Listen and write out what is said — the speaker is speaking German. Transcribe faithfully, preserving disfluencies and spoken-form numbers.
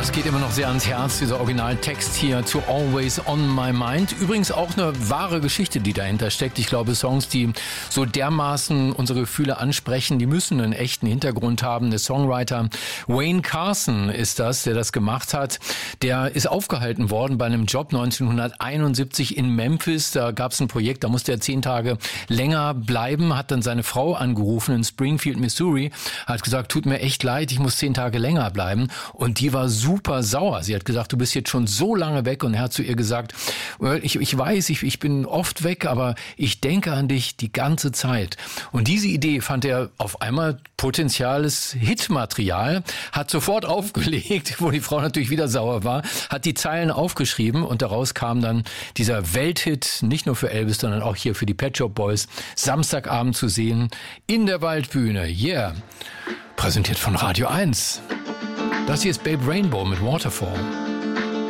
Das geht immer noch sehr ans Herz, dieser Originaltext hier zu Always on My Mind. Übrigens auch eine wahre Geschichte, die dahinter steckt. Ich glaube, Songs, die so dermaßen unsere Gefühle ansprechen, die müssen einen echten Hintergrund haben. Der Songwriter Wayne Carson ist das, der das gemacht hat. Der ist aufgehalten worden bei einem Job neunzehnhunderteinundsiebzig in Memphis. Da gab es ein Projekt, da musste er zehn Tage länger bleiben, hat dann seine Frau angerufen in Springfield, Missouri, hat gesagt, tut mir echt leid, ich muss zehn Tage länger bleiben. Und die war super sauer. Sie hat gesagt, du bist jetzt schon so lange weg, und er hat zu ihr gesagt, ich, ich weiß, ich, ich bin oft weg, aber ich denke an dich die ganze Zeit. Und diese Idee fand er auf einmal potenzielles Hitmaterial, hat sofort aufgelegt, wo die Frau natürlich wieder sauer war, hat die Zeilen aufgeschrieben und daraus kam dann dieser Welthit, nicht nur für Elvis, sondern auch hier für die Pet Shop Boys, Samstagabend zu sehen in der Waldbühne. Yeah, präsentiert von Radio eins. Das hier ist Babe Rainbow mit Waterfall.